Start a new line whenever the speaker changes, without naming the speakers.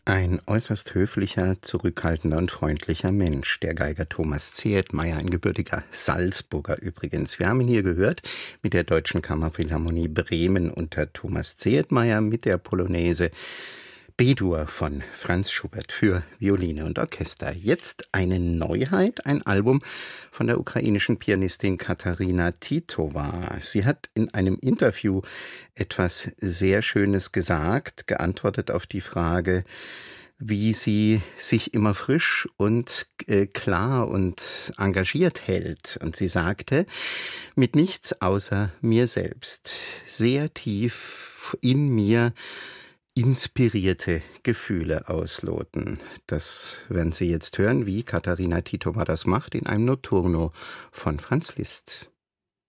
Ein äußerst höflicher, zurückhaltender und freundlicher Mensch, der Geiger Thomas Zehetmeier, ein gebürtiger Salzburger übrigens. Wir haben ihn hier gehört mit der Deutschen Kammerphilharmonie Bremen unter Thomas Zehetmeier mit der Polonaise B-Dur von Franz Schubert für Violine und Orchester. Jetzt eine Neuheit, ein Album von der ukrainischen Pianistin Katarina Titova. Sie hat in einem Interview etwas sehr Schönes gesagt, geantwortet auf die Frage, wie sie sich immer frisch und klar und engagiert hält. Und sie sagte, mit nichts außer mir selbst, sehr tief in mir inspirierte Gefühle ausloten. Das werden Sie jetzt hören, wie Katarina Titova das macht, in einem Notturno von Franz Liszt.